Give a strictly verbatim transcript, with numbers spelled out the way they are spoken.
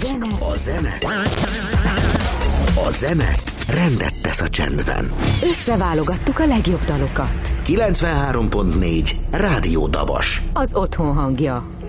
zene, a zene, a zene rendet tesz a csendben. Összeválogattuk a legjobb dalokat. kilencvenhárom pont négy Rádió Dabas. Az otthon hangja.